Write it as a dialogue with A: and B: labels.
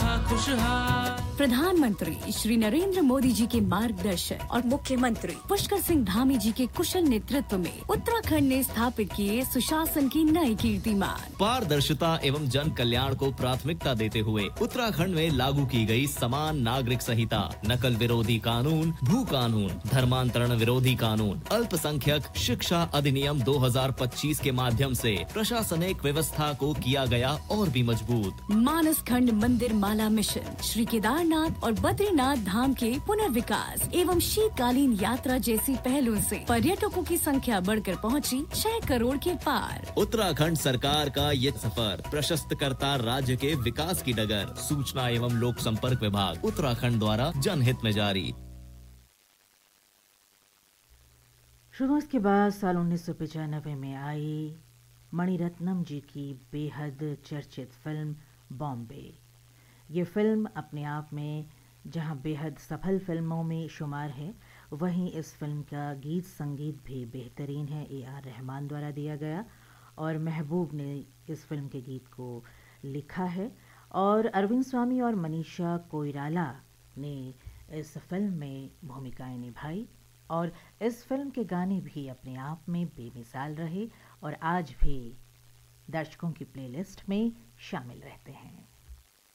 A: प्रधानमंत्री श्री नरेंद्र मोदी जी के मार्गदर्शन और मुख्यमंत्री पुष्कर सिंह धामी जी के कुशल नेतृत्व में उत्तराखंड ने स्थापित किए सुशासन की नई कीर्तिमान।
B: पारदर्शिता एवं जन कल्याण को प्राथमिकता देते हुए उत्तराखंड में लागू की गई समान नागरिक संहिता, नकल विरोधी कानून, भू कानून, धर्मांतरण विरोधी कानून, अल्पसंख्यक शिक्षा अधिनियम 2025 के माध्यम से प्रशासनिक व्यवस्था को किया गया और भी मजबूत।
A: मानस खंड मंदिर माला मिशन, श्री केदारनाथ और बद्रीनाथ धाम के पुनर्विकास एवं शीतकालीन यात्रा जैसी पहलों से पर्यटकों की संख्या बढ़कर पहुंची 6 करोड़ के पार।
B: उत्तराखंड सरकार का ये सफर प्रशस्त करता राज्य के विकास की डगर। सूचना एवं लोक संपर्क विभाग उत्तराखंड द्वारा जनहित में जारी।
C: शुरू के बाद साल 1995 में आई मणिरत्नम जी की बेहद चर्चित फिल्म बॉम्बे। ये फिल्म अपने आप में जहां बेहद सफल फिल्मों में शुमार है, वहीं इस फिल्म का गीत संगीत भी बेहतरीन है। AR रहमान द्वारा दिया गया और महबूब ने इस फिल्म के गीत को लिखा है और अरविंद स्वामी और मनीषा कोइराला ने इस फिल्म में भूमिकाएं निभाई और इस फिल्म के गाने भी अपने आप में बेमिसाल रहे और आज भी दर्शकों की प्लेलिस्ट में शामिल रहते हैं।